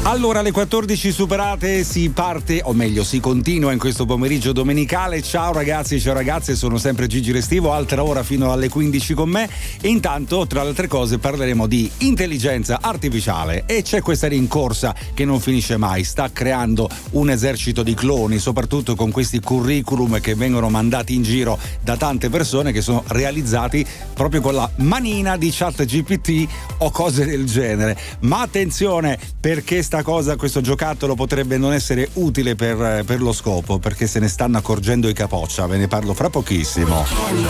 Allora, alle 14 superate si parte, o meglio si continua in questo pomeriggio domenicale. Ciao ragazzi, ciao ragazze, sono sempre Gigi Restivo, altra ora fino alle 15 con me. E intanto, tra le altre cose, parleremo di intelligenza artificiale e c'è questa rincorsa che non finisce mai, sta creando un esercito di cloni, soprattutto con questi curriculum che vengono mandati in giro da tante persone che sono realizzati proprio con la manina di ChatGPT o cose del genere. Ma attenzione, perché questo giocattolo potrebbe non essere utile per lo scopo, perché se ne stanno accorgendo i capoccia, ve ne parlo fra pochissimo.